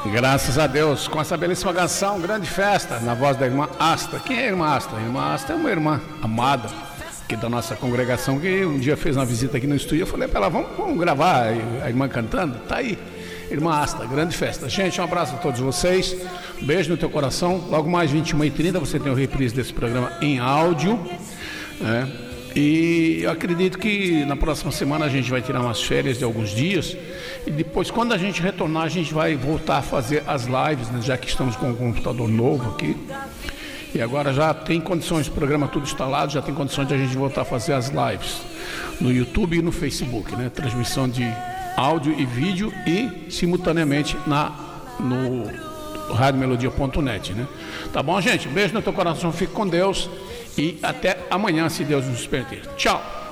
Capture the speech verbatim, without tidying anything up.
Graças a Deus, com essa belíssima canção, grande festa, na voz da irmã Asta. Quem é a irmã Asta? A irmã Asta é uma irmã amada aqui da nossa congregação, que um dia fez uma visita aqui no estúdio. Eu falei para ela, vamos, vamos gravar a irmã cantando? Tá aí, irmã Asta, grande festa. Gente, um abraço a todos vocês, beijo no teu coração. Logo mais vinte e uma e trinta você tem o reprise desse programa em áudio, né? E eu acredito que na próxima semana a gente vai tirar umas férias de alguns dias. E depois, quando a gente retornar, a gente vai voltar a fazer as lives, né? Já que estamos com um computador novo aqui. E agora já tem condições, o programa tudo instalado, já tem condições de a gente voltar a fazer as lives no YouTube e no Facebook, né? Transmissão de áudio e vídeo e simultaneamente na, no rádio melodia ponto net, né? Tá bom, gente? Beijo no teu coração, fique com Deus. E até amanhã, se Deus nos permitir. Tchau!